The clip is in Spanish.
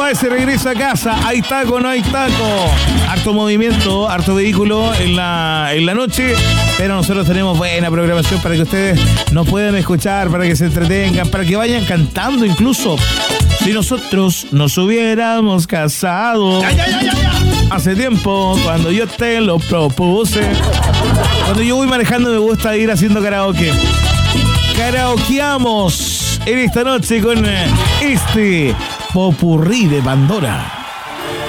vez se regresa a casa. ¿Hay taco o no hay taco? Harto movimiento, harto vehículo en la noche, pero nosotros tenemos buena programación para que ustedes nos puedan escuchar, para que se entretengan, para que vayan cantando incluso. Si nosotros nos hubiéramos casado hace tiempo, cuando yo te lo propuse. Cuando yo voy manejando me gusta ir haciendo karaoke. Karaokeamos en esta noche con este popurrí de Pandora.